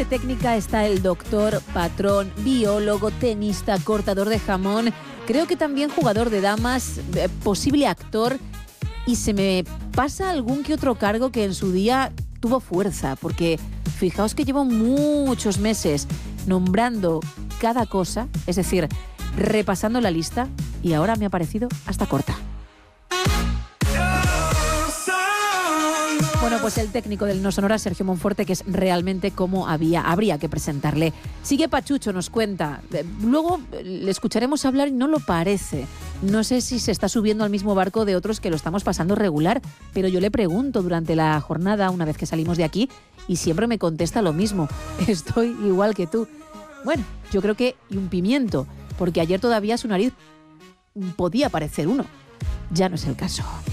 parte técnica está el doctor, patrón, biólogo, tenista, cortador de jamón, creo que también jugador de damas, posible actor, y se me pasa algún que otro cargo que en su día tuvo fuerza, porque fijaos que llevo muchos meses nombrando cada cosa, es decir, repasando la lista, y ahora me ha parecido hasta corta. Bueno, pues el técnico del No Sonora, Sergio Monforte, que es realmente como habría que presentarle. Sigue Pachucho, nos cuenta. Luego le escucharemos hablar y no lo parece. No sé si se está subiendo al mismo barco de otros que lo estamos pasando regular, pero yo le pregunto durante la jornada, una vez que salimos de aquí, y siempre me contesta lo mismo. Estoy igual que tú. Bueno, yo creo que y un pimiento, porque ayer todavía su nariz podía parecer uno. Ya no es el caso.